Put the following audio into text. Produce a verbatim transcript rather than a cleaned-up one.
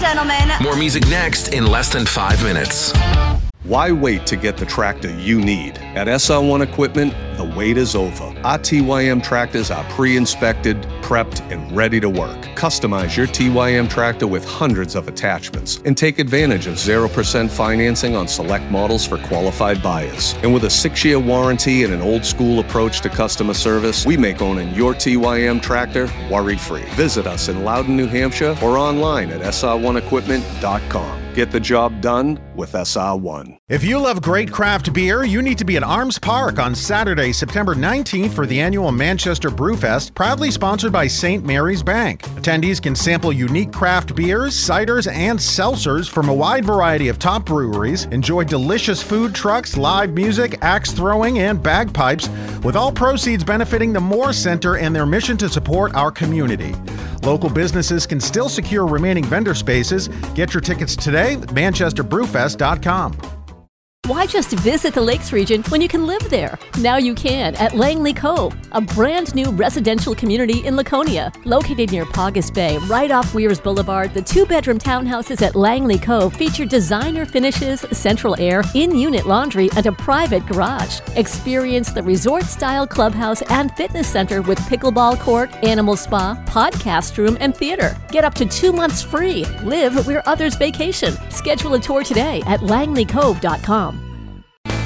gentlemen. More music next in less than five minutes. Why wait to get the tractor you need? At S R one Equipment, the wait is over. Our T Y M tractors are pre-inspected, prepped, and ready to work. Customize your T Y M tractor with hundreds of attachments and take advantage of zero percent financing on select models for qualified buyers. And with a six-year warranty and an old-school approach to customer service, we make owning your T Y M tractor worry-free. Visit us in Loudon, New Hampshire, or online at S R one equipment dot com. Get the job done with S R one. If you love great craft beer, you need to be at Arms Park on Saturday, September nineteenth for the annual Manchester Brewfest, proudly sponsored by Saint Mary's Bank. Attendees can sample unique craft beers, ciders, and seltzers from a wide variety of top breweries, enjoy delicious food trucks, live music, axe throwing, and bagpipes, with all proceeds benefiting the Moore Center and their mission to support our community. Local businesses can still secure remaining vendor spaces. Get your tickets today at manchester brewfest dot com. Why just visit the Lakes region when you can live there? Now you can at Langley Cove, a brand new residential community in Laconia. Located near Paugus Bay, right off Weirs Boulevard, the two-bedroom townhouses at Langley Cove feature designer finishes, central air, in-unit laundry, and a private garage. Experience the resort-style clubhouse and fitness center with pickleball court, animal spa, podcast room, and theater. Get up to two months free. Live where others vacation. Schedule a tour today at langley cove dot com.